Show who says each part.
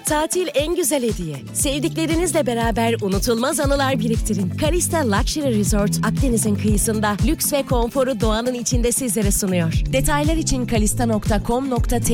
Speaker 1: Tatil en güzel hediye. Sevdiklerinizle beraber unutulmaz anılar biriktirin. Kalista Luxury Resort, Akdeniz'in kıyısında lüks ve konforu doğanın içinde sizlere sunuyor. Detaylar için kalista.com.tr